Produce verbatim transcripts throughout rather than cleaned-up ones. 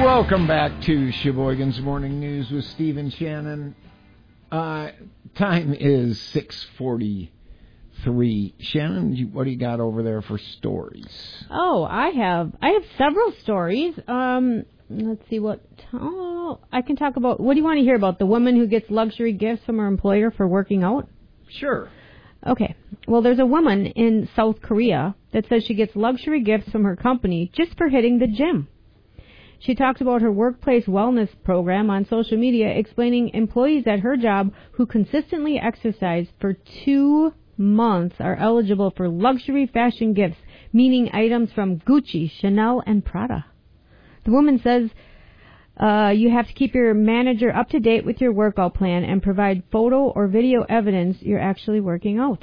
Welcome back to Sheboygan's Morning News with Steve and Shannon. Uh, time is six forty-three. Shannon, you, what do you got over there for stories? Oh, I have I have several stories. Um, let's see what. Oh, I can talk about. What do you want to hear about? The woman who gets luxury gifts from her employer for working out? Sure. Okay. Well, there's a woman in South Korea that says she gets luxury gifts from her company just for hitting the gym. She talks about her workplace wellness program on social media, explaining employees at her job who consistently exercise for two months are eligible for luxury fashion gifts, meaning items from Gucci, Chanel, and Prada. The woman says uh, you have to keep your manager up to date with your workout plan and provide photo or video evidence you're actually working out.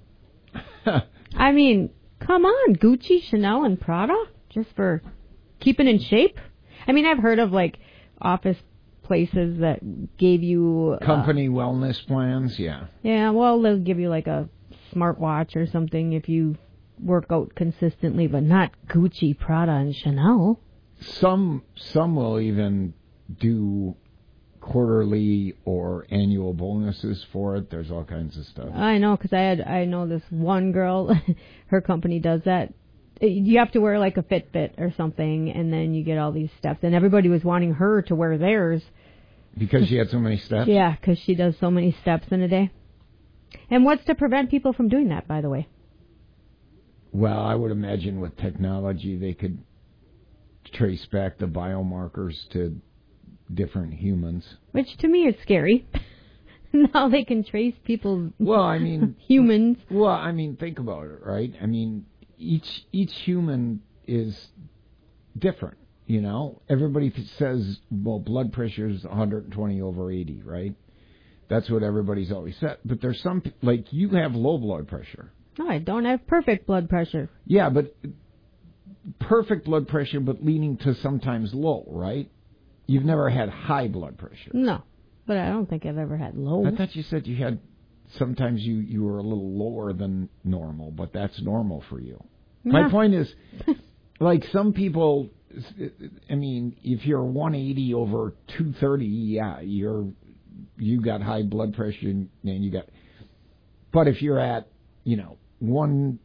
I mean, come on, Gucci, Chanel, and Prada? Just for keeping in shape? I mean, I've heard of, like, office places that gave you... Uh, Company wellness plans, yeah. Yeah, well, they'll give you, like, a smartwatch or something if you work out consistently, but not Gucci, Prada, and Chanel. Some some will even do quarterly or annual bonuses for it. There's all kinds of stuff. I know, because I had I know this one girl, her company does that. You have to wear like a Fitbit or something, and then you get all these steps. And everybody was wanting her to wear theirs. Because she had so many steps? Yeah, because she does so many steps in a day. And what's to prevent people from doing that, by the way? Well, I would imagine with technology they could trace back the biomarkers to different humans. Which to me is scary. Now they can trace people's well, I mean, humans. Well, I mean, think about it, right? I mean... Each each human is different, you know. Everybody says, well, blood pressure is one hundred twenty over eighty, right? That's what everybody's always said. But there's some, like, you have low blood pressure. No, I don't have perfect blood pressure. Yeah, but perfect blood pressure, but leaning to sometimes low, right? You've never had high blood pressure. No, but I don't think I've ever had low. I thought you said you had... Sometimes you, you were a little lower than normal, but that's normal for you. Yeah. My point is, like some people, I mean, if you're one eighty over two thirty, yeah, you're you got high blood pressure and you got. But if you're at, you know, one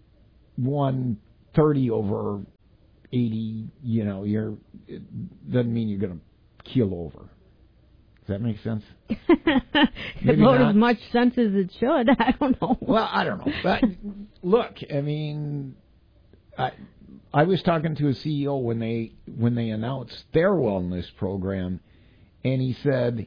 one thirty over eighty, you know, you're it doesn't mean you're going to keel over. Does that make sense? It made as much sense as it should. I don't know. Well, I don't know. But look, I mean, I I was talking to a C E O when they when they announced their wellness program, and he said,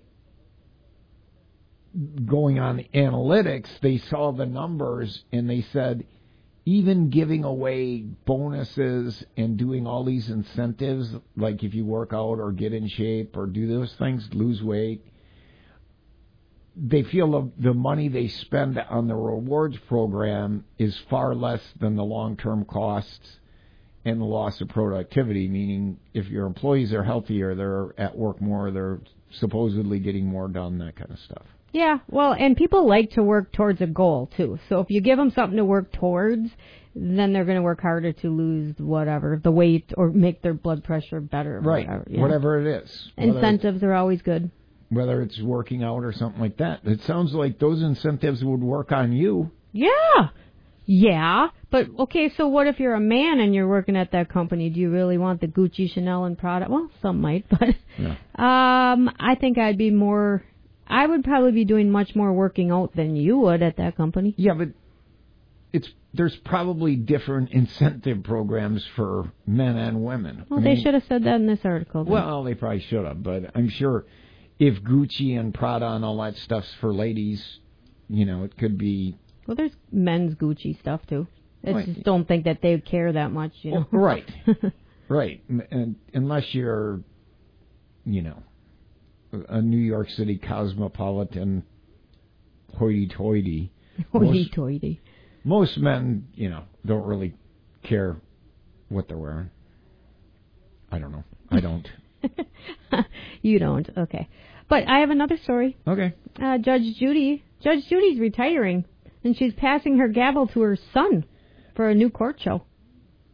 going on analytics, they saw the numbers, and they said, even giving away bonuses and doing all these incentives, like if you work out or get in shape or do those things, lose weight, they feel the, the money they spend on the rewards program is far less than the long-term costs and the loss of productivity, meaning if your employees are healthier, they're at work more, they're supposedly getting more done, that kind of stuff. Yeah, well, and people like to work towards a goal, too. So if you give them something to work towards, then they're going to work harder to lose whatever, the weight, or make their blood pressure better. Right, whatever, yeah. whatever it is. Incentives are always good. Whether it's working out or something like that. It sounds like those incentives would work on you. Yeah, yeah. But, okay, so what if you're a man and you're working at that company? Do you really want the Gucci, Chanel, and Prada? Well, some might, but yeah. um, I think I'd be more... I would probably be doing much more working out than you would at that company. Yeah, but it's there's probably different incentive programs for men and women. Well, I they mean, should have said that in this article. Then. Well, they probably should have, but I'm sure if Gucci and Prada and all that stuff's for ladies, you know, it could be... Well, there's men's Gucci stuff, too. I right. just don't think that they care that much, you know. Oh, right, right. And unless you're, you know... a New York City cosmopolitan hoity-toity. Hoity-toity. Most, most men, you know, don't really care what they're wearing. I don't know. I don't. You don't. Okay. But I have another story. Okay. Uh, Judge Judy. Judge Judy's retiring, and she's passing her gavel to her son for a new court show.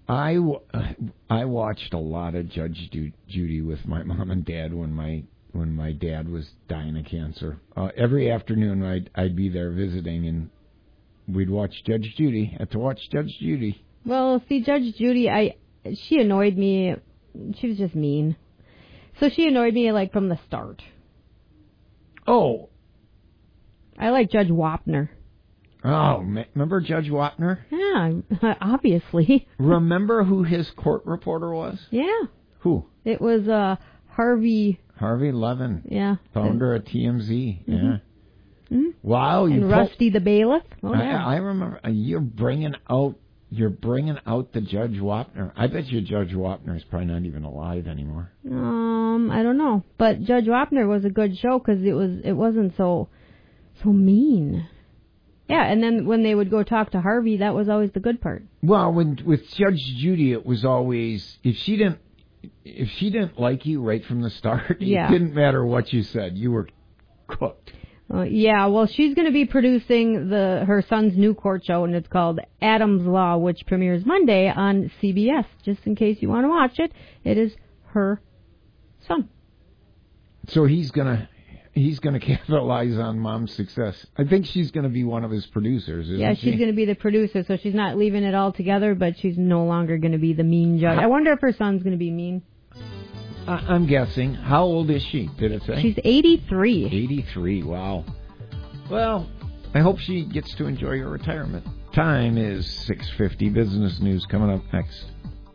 I, I watched a lot of Judge Judy with my mom and dad when my when my dad was dying of cancer. Uh, every afternoon I'd I'd be there visiting, and we'd watch Judge Judy. Had to watch Judge Judy. Well, see, Judge Judy, I she annoyed me. She was just mean. So she annoyed me like from the start. Oh. I like Judge Wapner. Oh, remember Judge Wapner? Yeah, obviously. Remember who his court reporter was? Yeah. Who? It was uh, Harvey... Harvey Levin. Yeah. Founder of T M Z. Mm-hmm. Yeah. Mm-hmm. Wow. You and Rusty the Bailiff. Oh, I, yeah. I remember. You're bringing out... You're bringing out the Judge Wapner. I bet you Judge Wapner is probably not even alive anymore. Um, I don't know. But Judge Wapner was a good show because it, was, it wasn't so so mean. Yeah, and then when they would go talk to Harvey, that was always the good part. Well, when with Judge Judy, it was always if she didn't if she didn't like you right from the start, yeah. It didn't matter what you said, you were cooked. Uh, yeah, well, she's going to be producing the her son's new court show, and it's called Adam's Law, which premieres Monday on C B S. Just in case you want to watch it, it is her son. So he's gonna. He's going to capitalize on Mom's success. I think she's going to be one of his producers, isn't yeah, she? she's going to be the producer, so she's not leaving it all together, but she's no longer going to be the mean judge. I wonder if her son's going to be mean. Uh, I'm guessing. How old is she, did it say? She's eighty-three. eighty-three, wow. Well, I hope she gets to enjoy her retirement. Time is six fifty. Business news coming up next.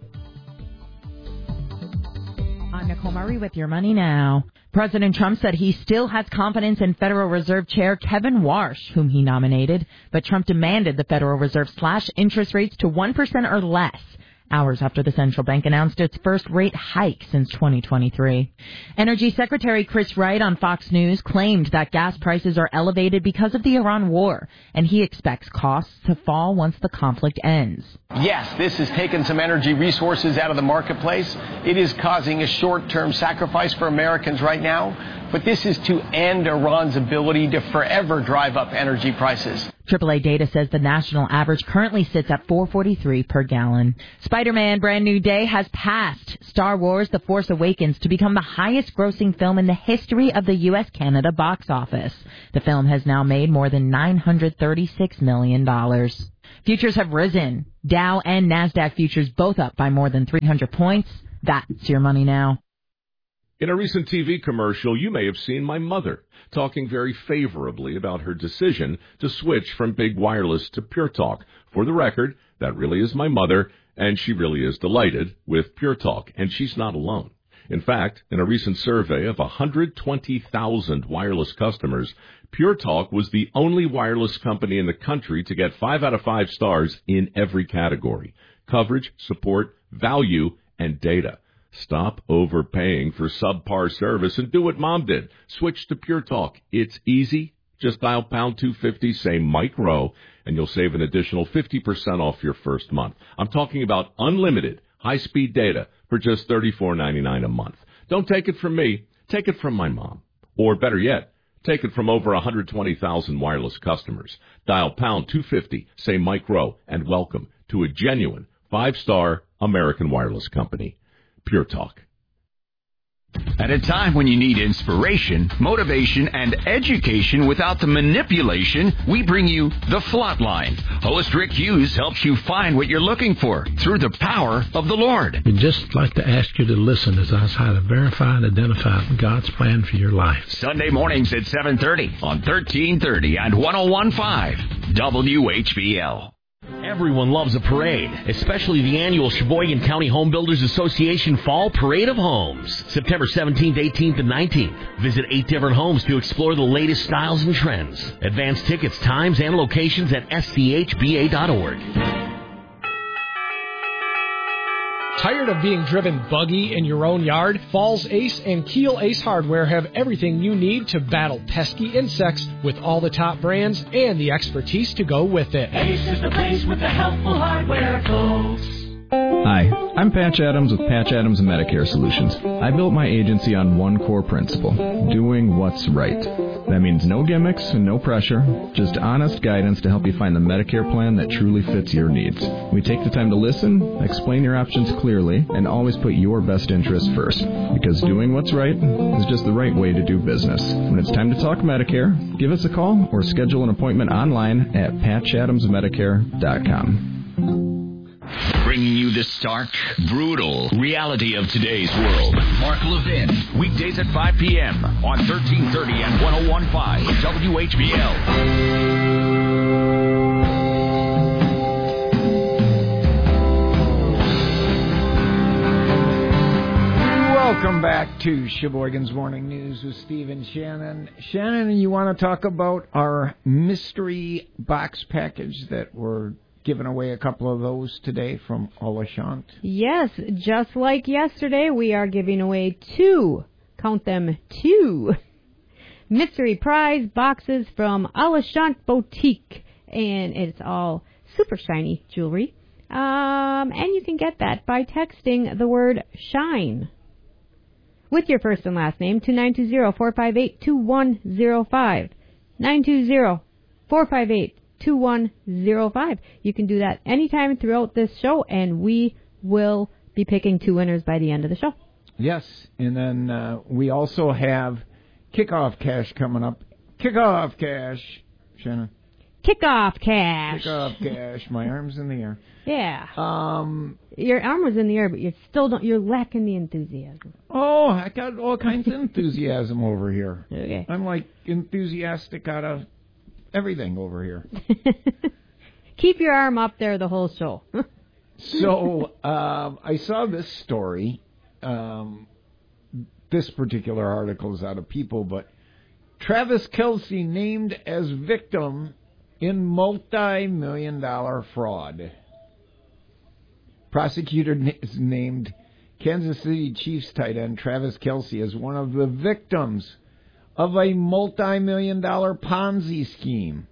I'm Nicole Murray with Your Money Now. President Trump said he still has confidence in Federal Reserve Chair Kevin Warsh, whom he nominated, but Trump demanded the Federal Reserve slash interest rates to one percent or less, hours after the central bank announced its first rate hike since twenty twenty-three. Energy Secretary Chris Wright on Fox News claimed that gas prices are elevated because of the Iran war, and he expects costs to fall once the conflict ends. Yes, this has taken some energy resources out of the marketplace. It is causing a short-term sacrifice for Americans right now, but this is to end Iran's ability to forever drive up energy prices. triple A data says the national average currently sits at four forty-three per gallon. Spider-Man Brand New Day has passed Star Wars The Force Awakens to become the highest grossing film in the history of the U S Canada box office. The film has now made more than nine hundred thirty-six million dollars. Futures have risen. Dow and NASDAQ futures both up by more than three hundred points. That's Your Money Now. In a recent T V commercial, you may have seen my mother talking very favorably about her decision to switch from big wireless to Pure Talk. For the record, that really is my mother, and she really is delighted with Pure Talk, and she's not alone. In fact, in a recent survey of one hundred twenty thousand wireless customers, Pure Talk was the only wireless company in the country to get five out of five stars in every category: coverage, support, value, and data. Stop overpaying for subpar service and do what Mom did. Switch to Pure Talk. It's easy. Just dial pound two fifty, say Mike Rowe, and you'll save an additional fifty percent off your first month. I'm talking about unlimited high-speed data for just thirty-four ninety-nine a month. Don't take it from me. Take it from my mom. Or better yet, take it from over one hundred twenty thousand wireless customers. Dial pound two fifty, say Mike Rowe, and welcome to a genuine five-star American wireless company. Pure Talk. At a time when you need inspiration, motivation, and education without the manipulation, we bring you The Flatline. Host Rick Hughes helps you find what you're looking for through the power of the Lord. We'd just like to ask you to listen as I try to verify and identify God's plan for your life. Sunday mornings at seven thirty on thirteen thirty and one oh one point five W H B L. Everyone loves a parade, especially the annual Sheboygan County Home Builders Association Fall Parade of Homes. September seventeenth, eighteenth, and nineteenth. Visit eight different homes to explore the latest styles and trends. Advance tickets, times, and locations at S C H B A dot org. Tired of being driven buggy in your own yard? Falls Ace and Keel Ace Hardware have everything you need to battle pesky insects with all the top brands and the expertise to go with it. Ace is the place with the helpful hardware, folks. Hi, I'm Patch Adams with Patch Adams Medicare Solutions. I built my agency on one core principle, doing what's right. That means no gimmicks and no pressure, just honest guidance to help you find the Medicare plan that truly fits your needs. We take the time to listen, explain your options clearly, and always put your best interests first. Because doing what's right is just the right way to do business. When it's time to talk Medicare, give us a call or schedule an appointment online at patch adams medicare dot com. Bringing you the stark, brutal reality of today's world. Mark Levin, weekdays at five p.m. on thirteen thirty and one oh one point five W H B L. Welcome back to Sheboygan's Morning News with Steve and Shannon. Shannon, you want to talk about our mystery box package that we're giving away a couple of those today from Alashant? Yes, just like yesterday, we are giving away two, count them, two mystery prize boxes from Alashant Boutique. And it's all super shiny jewelry. Um, and you can get that by texting the word shine with your first and last name to nine two zero, four five eight, two one zero five. nine two zero, four five eight, two one zero five. You can do that anytime throughout this show, and we will be picking two winners by the end of the show. Yes, and then uh, we also have kickoff cash coming up. Kickoff cash, Shannon. Kickoff cash. Kickoff cash. My arm's in the air. Yeah. Um, your arm was in the air, but you still don't. You're lacking the enthusiasm. Oh, I got all kinds of enthusiasm over here. Okay. I'm like enthusiastic out of everything over here. Keep your arm up there the whole show. So um, I saw this story. Um, this particular article is out of People, but Travis Kelce named as victim in multi-million dollar fraud. Prosecutor has named Kansas City Chiefs tight end Travis Kelce as one of the victims of a multi-million dollar Ponzi scheme.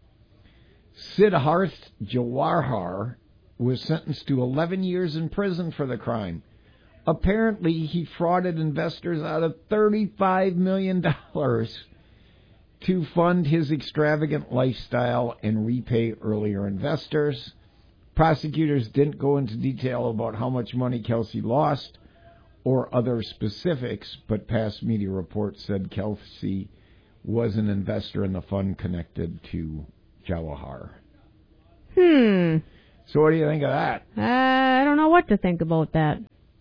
Siddharth Jawahar was sentenced to eleven years in prison for the crime. Apparently, he frauded investors out of thirty-five million dollars to fund his extravagant lifestyle and repay earlier investors. Prosecutors didn't go into detail about how much money Kelce lost or other specifics, but past media reports said Kelce was an investor in the fund connected to Jawahar. Hmm. So what do you think of that? Uh, I don't know what to think about that.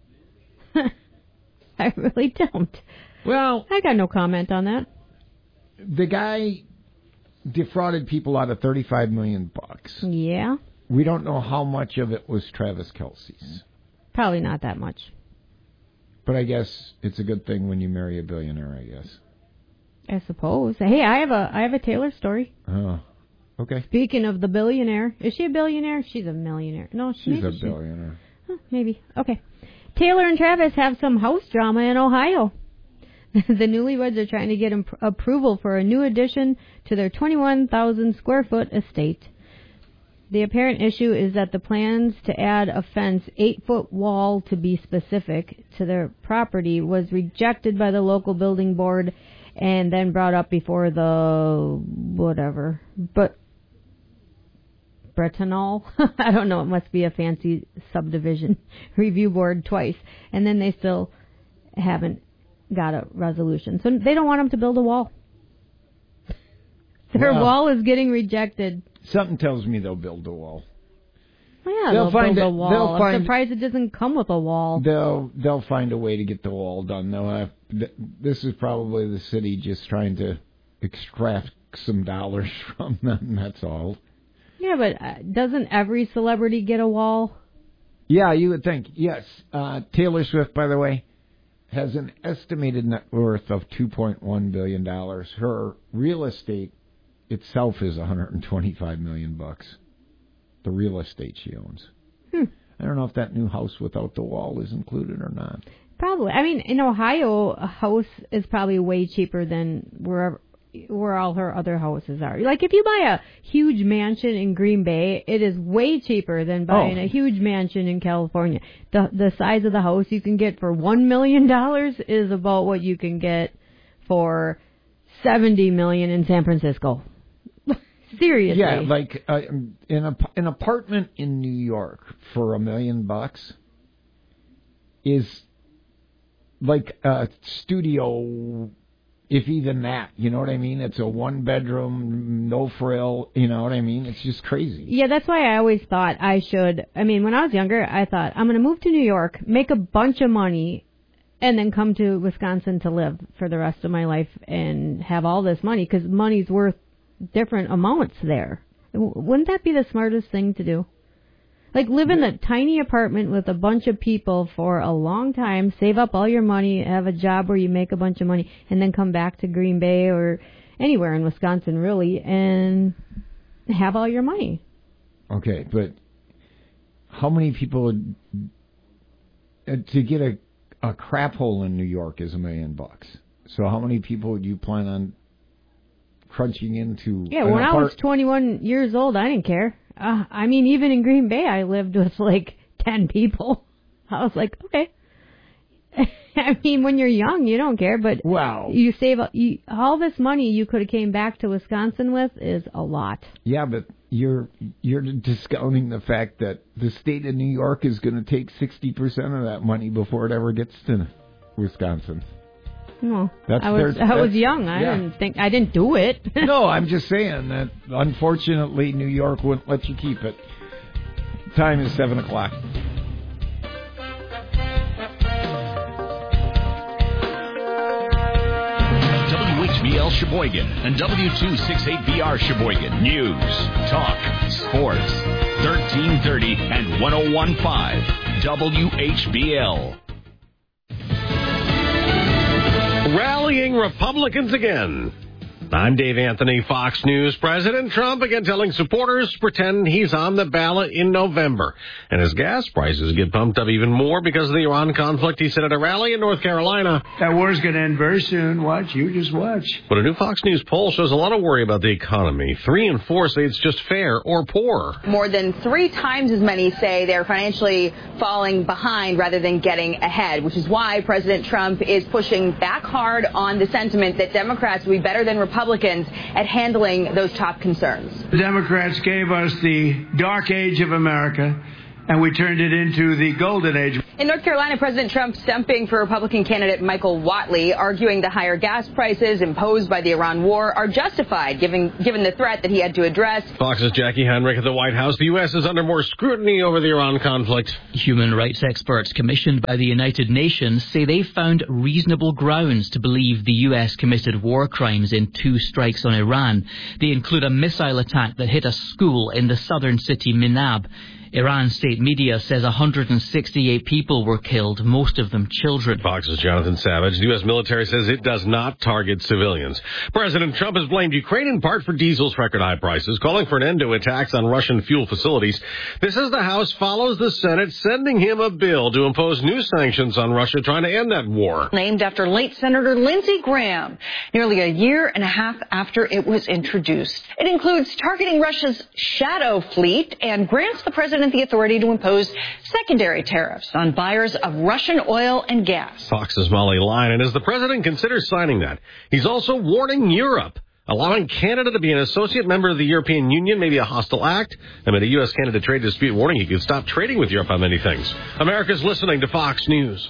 I really don't. Well, I got no comment on that. The guy defrauded people out of thirty-five million bucks. Yeah. We don't know how much of it was Travis Kelce's. Probably not that much. But I guess it's a good thing when you marry a billionaire, I guess. I suppose. Hey, I have a I have a Taylor story. Oh, okay. Speaking of the billionaire, is she a billionaire? She's a millionaire. No, she's a she, billionaire. Huh, maybe. Okay. Taylor and Travis have some house drama in Ohio. The newlyweds are trying to get imp- approval for a new addition to their twenty-one thousand square foot estate. The apparent issue is that the plans to add a fence, eight-foot wall to be specific, to their property was rejected by the local building board and then brought up before the whatever. But Bretonal? I don't know. It must be a fancy subdivision review board twice. And then they still haven't got a resolution. So they don't want them to build a wall. Their well, wall is getting rejected. Something tells me they'll build a wall. Well, yeah, they'll, they'll find build it, a wall. They'll I'm find, surprised it doesn't come with a wall. They'll they'll find a way to get the wall done. They'll have, this is probably the city just trying to extract some dollars from them. That's all. Yeah, but uh, doesn't every celebrity get a wall? Yeah, you would think. Yes. Uh, Taylor Swift, by the way, has an estimated net worth of two point one billion dollars. Her real estate itself is one hundred twenty-five million bucks. The real estate she owns. Hmm. I don't know if that new house without the wall is included or not. Probably. I mean, in Ohio, a house is probably way cheaper than wherever where all her other houses are. Like, if you buy a huge mansion in Green Bay, it is way cheaper than buying Oh. a huge mansion in California. The the size of the house you can get for one million dollars is about what you can get for seventy million dollars in San Francisco. Seriously. Yeah, like uh, in a, an apartment in New York for a million bucks is like a studio, if even that. You know what I mean? It's a one bedroom, no frill. You know what I mean? It's just crazy. Yeah, that's why I always thought I should. I mean, when I was younger, I thought I'm going to move to New York, make a bunch of money, and then come to Wisconsin to live for the rest of my life and have all this money, because money's worth different amounts there. W- Wouldn't that be the smartest thing to do? Like, live in a tiny apartment with a bunch of people for a long time, save up all your money, have a job where you make a bunch of money, and then come back to Green Bay or anywhere in Wisconsin, really, and have all your money. Okay, but how many people would, uh, to get a a crap hole in New York is a million bucks. So how many people would you plan on crunching into? Yeah, an when I apart- was twenty-one years old, I didn't care. Uh, I mean, even in Green Bay, I lived with like ten people. I was like, okay. I mean, when you're young, you don't care, but wow, you save you, all this money you could have came back to Wisconsin with is a lot. Yeah, but you're you're discounting the fact that the state of New York is going to take sixty percent of that money before it ever gets to Wisconsin. Well, That's I was their- I was that's- young. I yeah. didn't think I didn't do it. No, I'm just saying that unfortunately New York wouldn't let you keep it. Time is seven o'clock. W H B L Sheboygan and W two sixty-eight B R Sheboygan. News, talk, sports. thirteen thirty and one oh one point five W H B L. Rallying Republicans again. I'm Dave Anthony, Fox News. President Trump again telling supporters to pretend he's on the ballot in November. And as gas prices get pumped up even more because of the Iran conflict, he said at a rally in North Carolina. That war's going to end very soon. Watch. You just watch. But a new Fox News poll shows a lot of worry about the economy. Three in four say it's just fair or poor. More than three times as many say they're financially falling behind rather than getting ahead, which is why President Trump is pushing back hard on the sentiment that Democrats will be better than Republicans at handling those top concerns. The Democrats gave us the dark age of America, and we turned it into the golden age. In North Carolina, President Trump stumping for Republican candidate Michael Whatley, arguing the higher gas prices imposed by the Iran war are justified, given, given the threat that he had to address. Fox's Jackie Heinrich at the White House. The U S is under more scrutiny over the Iran conflict. Human rights experts commissioned by the United Nations say they found reasonable grounds to believe the U S committed war crimes in two strikes on Iran. They include a missile attack that hit a school in the southern city Minab. Iran state media says one hundred sixty-eight people were killed, most of them children. Fox's Jonathan Savage. The U S military says it does not target civilians. President Trump has blamed Ukraine in part for diesel's record high prices, calling for an end to attacks on Russian fuel facilities. This as the House follows the Senate, sending him a bill to impose new sanctions on Russia, trying to end that war. Named after late Senator Lindsey Graham, nearly a year and a half after it was introduced. It includes targeting Russia's shadow fleet and grants the president the authority to impose secondary tariffs on buyers of Russian oil and gas. Fox's Molly Lyon. And as the president considers signing that, he's also warning Europe. Allowing Canada to be an associate member of the European Union may be a hostile act. Amid a U S-Canada trade dispute warning he could stop trading with Europe on many things. America's listening to Fox News.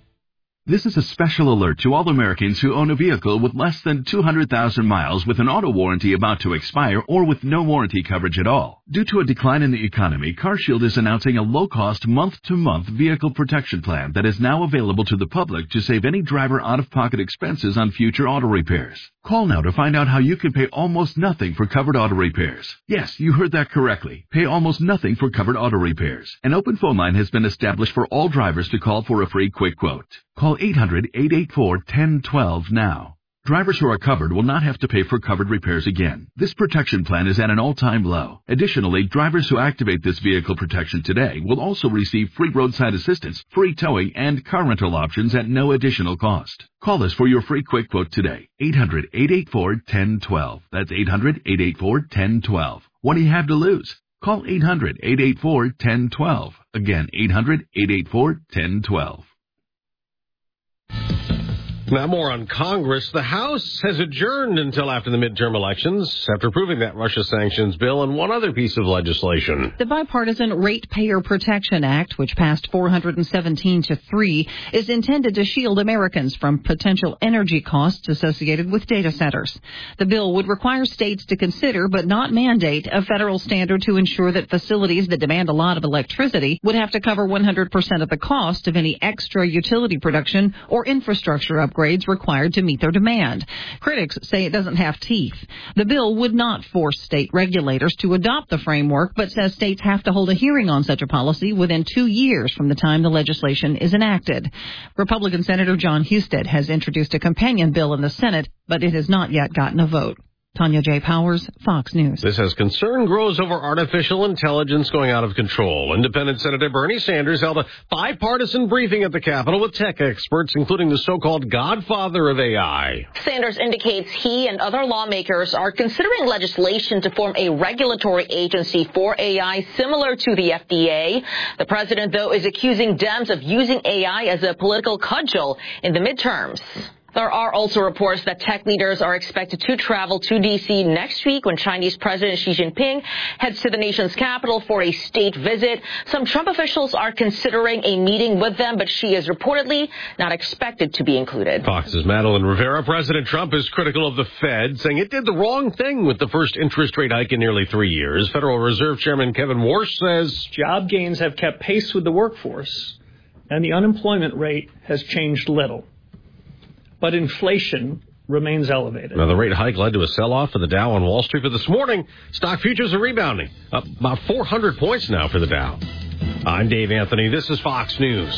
This is a special alert to all Americans who own a vehicle with less than two hundred thousand miles with an auto warranty about to expire or with no warranty coverage at all. Due to a decline in the economy, CarShield is announcing a low-cost month-to-month vehicle protection plan that is now available to the public to save any driver out-of-pocket expenses on future auto repairs. Call now to find out how you can pay almost nothing for covered auto repairs. Yes, you heard that correctly. Pay almost nothing for covered auto repairs. An open phone line has been established for all drivers to call for a free quick quote. Call eight hundred, eight eight four, one zero one two now. Drivers who are covered will not have to pay for covered repairs again. This protection plan is at an all-time low. Additionally, drivers who activate this vehicle protection today will also receive free roadside assistance, free towing, and car rental options at no additional cost. Call us for your free quick quote today. eight hundred, eight eight four, one zero one two. That's eight hundred, eight eight four, one zero one two. What do you have to lose? Call eight hundred, eight eight four, one zero one two. Again, eight hundred, eight eight four, one zero one two. Now more on Congress. The House has adjourned until after the midterm elections after approving that Russia sanctions bill and one other piece of legislation. The Bipartisan Ratepayer Protection Act, which passed four hundred seventeen to three, is intended to shield Americans from potential energy costs associated with data centers. The bill would require states to consider, but not mandate, a federal standard to ensure that facilities that demand a lot of electricity would have to cover one hundred percent of the cost of any extra utility production or infrastructure upgrades required to meet their demand. Critics say it doesn't have teeth. The bill would not force state regulators to adopt the framework, but says states have to hold a hearing on such a policy within two years from the time the legislation is enacted. Republican Senator John Husted has introduced a companion bill in the Senate, but it has not yet gotten a vote. Tanya J. Powers, Fox News. This as concern grows over artificial intelligence going out of control. Independent Senator Bernie Sanders held a bipartisan briefing at the Capitol with tech experts, including the so-called godfather of A I. Sanders indicates he and other lawmakers are considering legislation to form a regulatory agency for A I similar to the F D A. The president, though, is accusing Dems of using A I as a political cudgel in the midterms. There are also reports that tech leaders are expected to travel to D C next week when Chinese President Xi Jinping heads to the nation's capital for a state visit. Some Trump officials are considering a meeting with them, but Xi is reportedly not expected to be included. Fox's Madeline Rivera. President Trump is critical of the Fed, saying it did the wrong thing with the first interest rate hike in nearly three years. Federal Reserve Chairman Kevin Warsh says job gains have kept pace with the workforce, and the unemployment rate has changed little. But inflation remains elevated. Now, the rate hike led to a sell-off for the Dow on Wall Street, but this morning, stock futures are rebounding, up about four hundred points now for the Dow. I'm Dave Anthony. This is Fox News.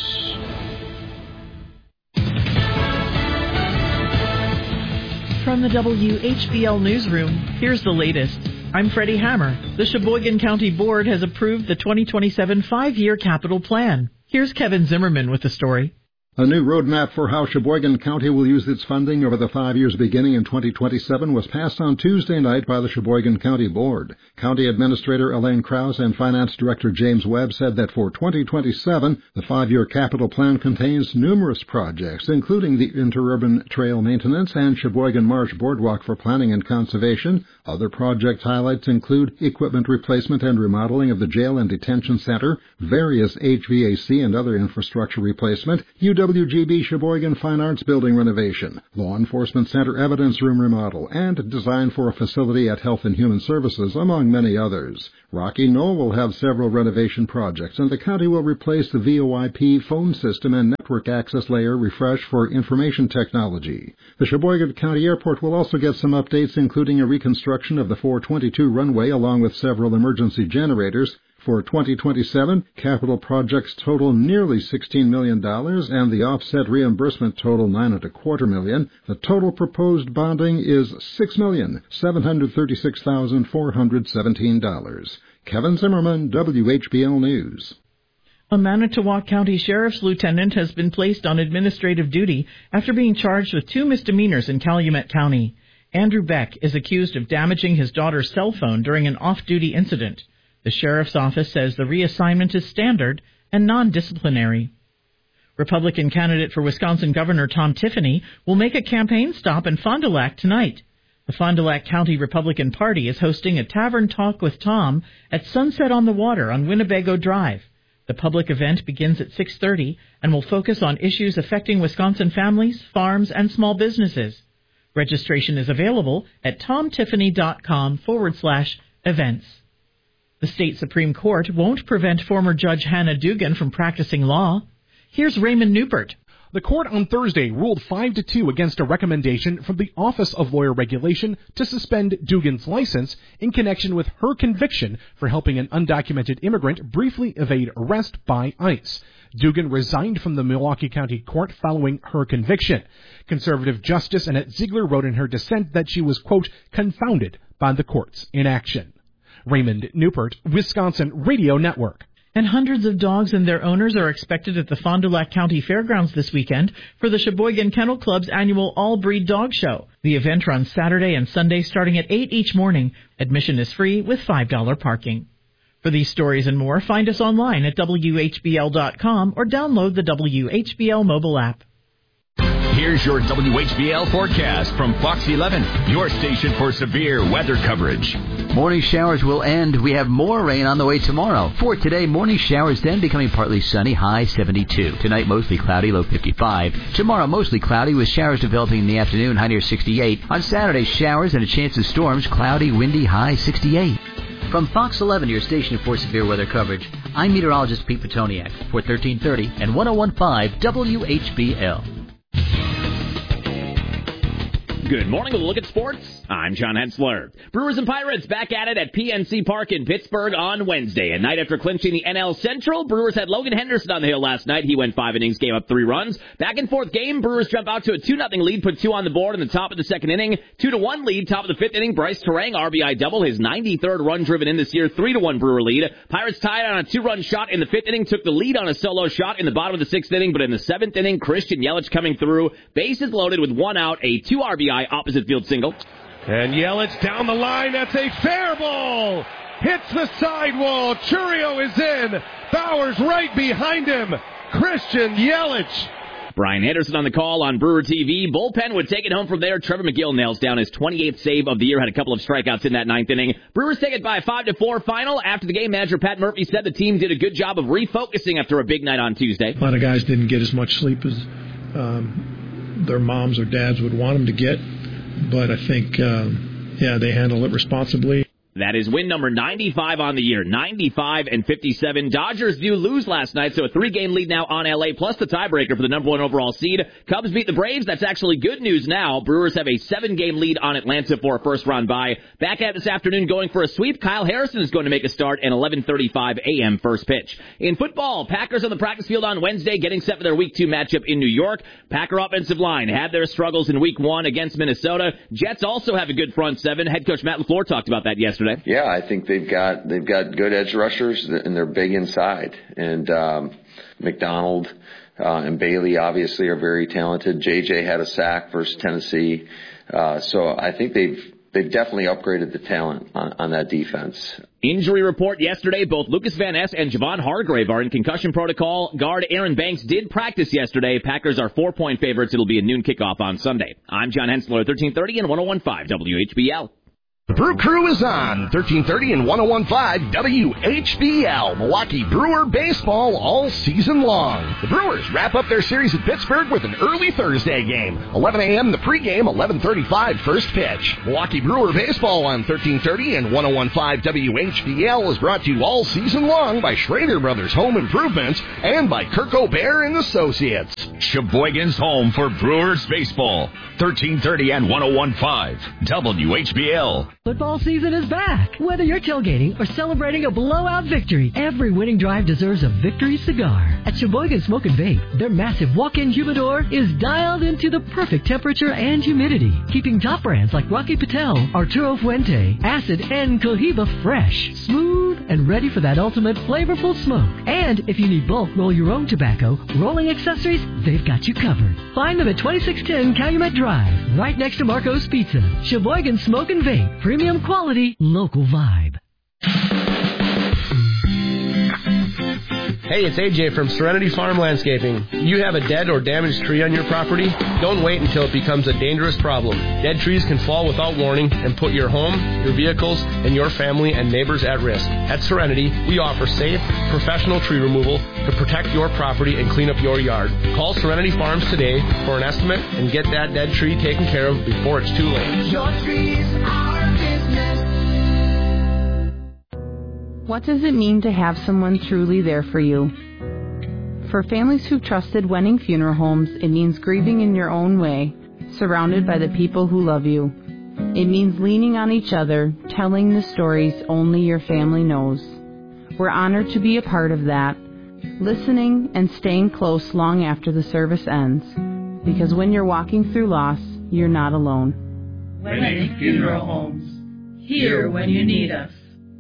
From the W H B L Newsroom, here's the latest. I'm Freddie Hammer. The Sheboygan County Board has approved the twenty twenty-seven five-year capital plan. Here's Kevin Zimmerman with the story. A new roadmap for how Sheboygan County will use its funding over the five years beginning in twenty twenty-seven was passed on Tuesday night by the Sheboygan County Board. County Administrator Elaine Krause and Finance Director James Webb said that for twenty twenty-seven, the five-year capital plan contains numerous projects, including the Interurban Trail Maintenance and Sheboygan Marsh Boardwalk for Planning and Conservation. Other project highlights include equipment replacement and remodeling of the jail and detention center, various H V A C and other infrastructure replacement, U W G B Sheboygan Fine Arts Building renovation, Law Enforcement Center evidence room remodel, and design for a facility at Health and Human Services, among many others. Rocky Knoll will have several renovation projects, and the county will replace the V O I P phone system and network access layer refresh for information technology. The Sheboygan County Airport will also get some updates, including a reconstruction of the four twenty-two runway along with several emergency generators. For twenty twenty-seven, capital projects total nearly sixteen million dollars, and the offset reimbursement total nine and a quarter million. The total proposed bonding is six million seven hundred thirty-six thousand four hundred seventeen dollars. Kevin Zimmerman, W H B L News. A Manitowoc County Sheriff's Lieutenant has been placed on administrative duty after being charged with two misdemeanors in Calumet County. Andrew Beck is accused of damaging his daughter's cell phone during an off-duty incident. The sheriff's office says the reassignment is standard and non-disciplinary. Republican candidate for Wisconsin Governor Tom Tiffany will make a campaign stop in Fond du Lac tonight. The Fond du Lac County Republican Party is hosting a Tavern Talk with Tom at Sunset on the Water on Winnebago Drive. The public event begins at six thirty and will focus on issues affecting Wisconsin families, farms, and small businesses. Registration is available at tomtiffany.com forward slash events. The state Supreme Court won't prevent former Judge Hannah Dugan from practicing law. Here's Raymond Newpert. The court on Thursday ruled five to two against a recommendation from the Office of Lawyer Regulation to suspend Dugan's license in connection with her conviction for helping an undocumented immigrant briefly evade arrest by ICE. Dugan resigned from the Milwaukee County Court following her conviction. Conservative Justice Annette Ziegler wrote in her dissent that she was, quote, confounded by the court's inaction. Raymond Newport, Wisconsin Radio Network. And hundreds of dogs and their owners are expected at the Fond du Lac County Fairgrounds this weekend for the Sheboygan Kennel Club's annual All-Breed Dog Show. The event runs Saturday and Sunday starting at eight each morning. Admission is free with five dollars parking. For these stories and more, find us online at W H B L dot com or download the W H B L mobile app. Here's your W H B L forecast from Fox eleven, your station for severe weather coverage. Morning showers will end. We have more rain on the way tomorrow. For today, morning showers then becoming partly sunny, high seventy-two. Tonight, mostly cloudy, low fifty-five. Tomorrow, mostly cloudy with showers developing in the afternoon, high near sixty-eight. On Saturday, showers and a chance of storms, cloudy, windy, high sixty-eight. From Fox eleven, your station for severe weather coverage, I'm meteorologist Pete Petoniak for thirteen thirty and ten fifteen W H B L. Good morning. With a look at sports, I'm John Hensler. Brewers and Pirates back at it at P N C Park in Pittsburgh on Wednesday. A night after clinching the N L Central, Brewers had Logan Henderson on the hill last night. He went five innings, gave up three runs. Back and forth game, Brewers jump out to a two nothing lead, put two on the board in the top of the second inning. two to one lead, top of the fifth inning. Bryce Terang, R B I double, his ninety-third run driven in this year, three to one Brewer lead. Pirates tied on a two-run shot in the fifth inning, took the lead on a solo shot in the bottom of the sixth inning, but in the seventh inning, Christian Yelich coming through, bases loaded with one out, a two R B I opposite field single. And Yelich down the line. That's a fair ball. Hits the sidewall. Chourio is in. Bauer's right behind him. Christian Yelich. Brian Anderson on the call on Brewer T V. Bullpen would take it home from there. Trevor McGill nails down his twenty-eighth save of the year. Had a couple of strikeouts in that ninth inning. Brewers take it by a five to four final. After the game, manager Pat Murphy said the team did a good job of refocusing after a big night on Tuesday. A lot of guys didn't get as much sleep as um, their moms or dads would want them to get. But I think, um, yeah, they handle it responsibly. That is win number ninety-five on the year, ninety-five and fifty-seven. Dodgers do lose last night, so a three-game lead now on L A, plus the tiebreaker for the number one overall seed. Cubs beat the Braves. That's actually good news now. Brewers have a seven-game lead on Atlanta for a first-round bye. Back at this afternoon going for a sweep. Kyle Harrison is going to make a start at eleven thirty-five a.m. first pitch. In football, Packers on the practice field on Wednesday, getting set for their week two matchup in New York. Packer offensive line had their struggles in week one against Minnesota. Jets also have a good front seven. Head coach Matt LaFleur talked about that yesterday. Yeah, I think they've got they've got good edge rushers and they're big inside. And um, McDonald uh, and Bailey obviously are very talented. J J had a sack versus Tennessee, uh, so I think they've they've definitely upgraded the talent on, on that defense. Injury report yesterday, both Lucas Van Ness and Javon Hargrave are in concussion protocol. Guard Aaron Banks did practice yesterday. Packers are four-point favorites. It'll be a noon kickoff on Sunday. I'm John Hensler, thirteen thirty and ten fifteen W H B L. The Brew Crew is on thirteen thirty and ten fifteen W H B L. Milwaukee Brewer baseball all season long. The Brewers wrap up their series at Pittsburgh with an early Thursday game. eleven a.m. the pregame, eleven thirty-five first pitch. Milwaukee Brewer baseball on thirteen thirty and ten fifteen W H B L is brought to you all season long by Schrader Brothers Home Improvements and by Kirk O'Bear and Associates. Sheboygan's home for Brewers baseball. thirteen thirty and ten fifteen W H B L. Football season is back. Whether you're tailgating or celebrating a blowout victory, every winning drive deserves a victory cigar. At Sheboygan Smoke and Vape, their massive walk-in humidor is dialed into the perfect temperature and humidity, keeping top brands like Rocky Patel, Arturo Fuente, Acid, and Cohiba fresh, smooth, and ready for that ultimate flavorful smoke. And if you need bulk roll your own tobacco, rolling accessories, they've got you covered. Find them at twenty-six ten Calumet Drive, right next to Marco's Pizza. Sheboygan Smoke and Vape. Premium quality, local vibe. Hey, it's A J from Serenity Farm Landscaping. You have a dead or damaged tree on your property? Don't wait until it becomes a dangerous problem. Dead trees can fall without warning and put your home, your vehicles, and your family and neighbors at risk. At Serenity, we offer safe, professional tree removal to protect your property and clean up your yard. Call Serenity Farms today for an estimate and get that dead tree taken care of before it's too late. Your trees are business. What does it mean to have someone truly there for you? For families who've trusted Wenning Funeral Homes, it means grieving in your own way, surrounded by the people who love you. It means leaning on each other, telling the stories only your family knows. We're honored to be a part of that, listening and staying close long after the service ends, because when you're walking through loss, you're not alone. Wenning Funeral Homes, here when you need us.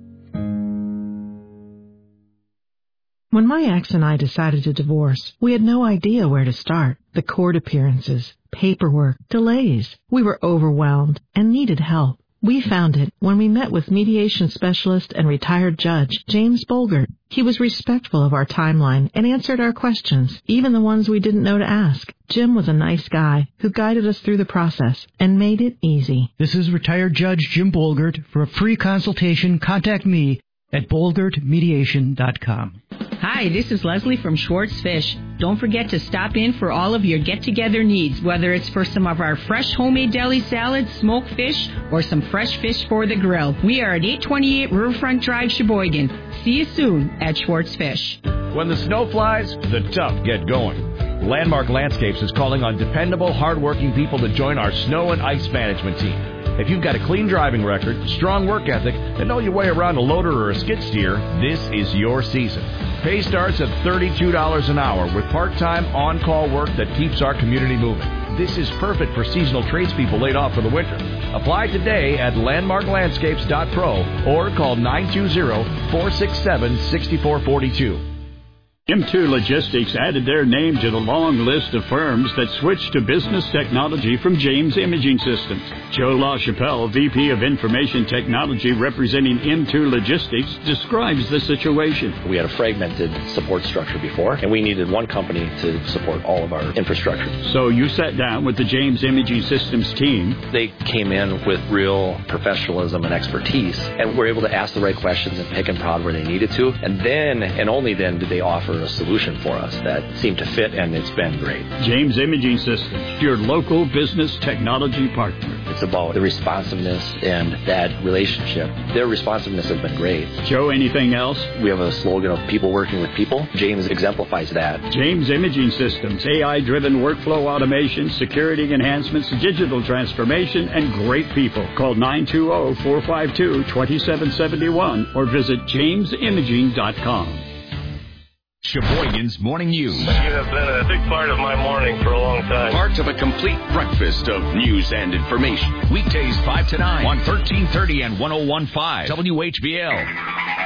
When my ex and I decided to divorce, we had no idea where to start. The court appearances, paperwork, delays. We were overwhelmed and needed help. We found it when we met with mediation specialist and retired judge James Bolgert. He was respectful of our timeline and answered our questions, even the ones we didn't know to ask. Jim was a nice guy who guided us through the process and made it easy. This is retired Judge Jim Bolgert. For a free consultation, contact me at bolgert mediation dot com. Hi, this is Leslie from Schwartz Fish. Don't forget to stop in for all of your get-together needs, whether it's for some of our fresh homemade deli salads, smoked fish, or some fresh fish for the grill. We are at eight twenty-eight Riverfront Drive, Sheboygan. See you soon at Schwartz Fish. When the snow flies, the tough get going. Landmark Landscapes is calling on dependable, hardworking people to join our snow and ice management team. If you've got a clean driving record, strong work ethic, and know your way around a loader or a skid steer, this is your season. Pay starts at thirty-two dollars an hour with part-time on-call work that keeps our community moving. This is perfect for seasonal tradespeople laid off for the winter. Apply today at landmark landscapes dot pro or call nine two zero, four six seven, six four four two. M two Logistics added their name to the long list of firms that switched to business technology from James Imaging Systems. Joe LaChapelle, V P of Information Technology representing M two Logistics, describes the situation. We had a fragmented support structure before, and we needed one company to support all of our infrastructure. So you sat down with the James Imaging Systems team. They came in with real professionalism and expertise, and were able to ask the right questions and pick and prod where they needed to. And then, and only then, did they offer a solution for us that seemed to fit, and it's been great. James Imaging Systems, your local business technology partner. It's about the responsiveness and that relationship. Their responsiveness has been great. Joe, anything else? We have a slogan of people working with people. James exemplifies that. James Imaging Systems, A I-driven workflow automation, security enhancements, digital transformation, and great people. Call nine two zero, four five two, two seven seven one or visit james imaging dot com. Sheboygan's Morning News. You have been a big part of my morning for a long time. Part of a complete breakfast of news and information. Weekdays five to nine on thirteen thirty and one oh one point five W H B L.